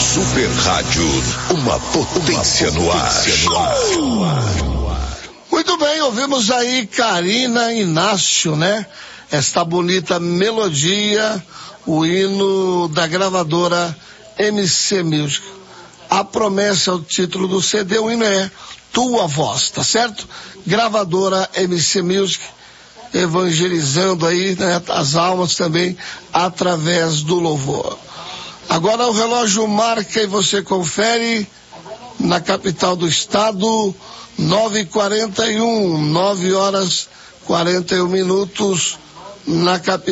Super Rádio, uma potência no ar. Muito bem, ouvimos aí Karina Inácio, né? Esta bonita melodia, o hino da gravadora MC Music. A promessa é o título do CD, o hino é Tua Voz, tá certo? Gravadora MC Music, evangelizando aí, né, as almas também através do louvor. Agora o relógio marca e você confere na capital do estado, 9h41, 9 horas 41 minutos na capital.